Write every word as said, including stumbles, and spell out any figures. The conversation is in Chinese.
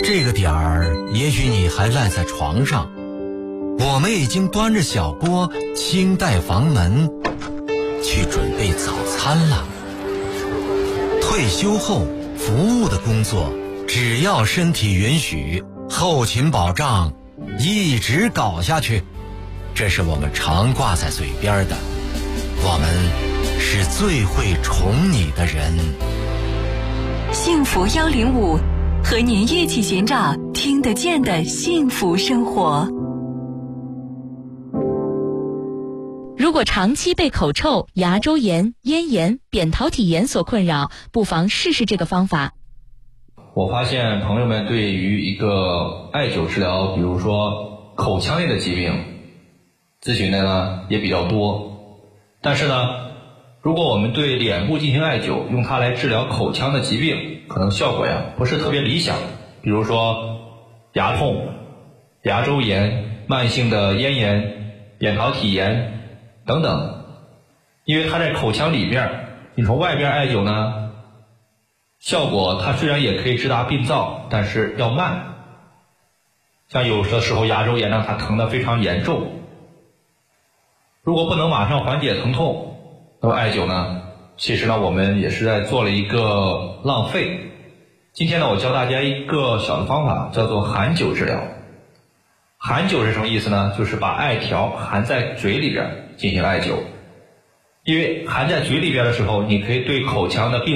这个点儿，也许你还赖在床上，我们已经端着小锅，轻带房门，去准备早餐了。退休后服务的工作，只要身体允许，后勤保障一直搞下去，这是我们常挂在嘴边的。我们是最会宠你的人。 幸福一零五，和您一起寻找听得见的幸福生活。如果长期被口臭、牙周炎、咽炎、扁桃体炎所困扰，不妨试试这个方法。 我发现朋友们对于一个艾灸治疗，比如说口腔类的疾病，咨询的呢也比较多。但是呢，如果我们对脸部进行艾灸，用它来治疗口腔的疾病，可能效果呀不是特别理想。比如说牙痛、牙周炎、慢性的咽炎、扁桃体炎等等。因为它在口腔里边，你从外边艾灸呢，效果它虽然也可以治大病灶，但是要慢。像有的时候牙周炎呢，它疼得非常严重，如果不能马上缓解疼痛，那么艾灸呢，其实呢我们也是在做了一个浪费。今天呢我教大家一个小的方法，叫做含灸治疗。含灸是什么意思呢？就是把艾条含在嘴里边进行艾灸。因为含在嘴里边的时候，你可以对口腔的病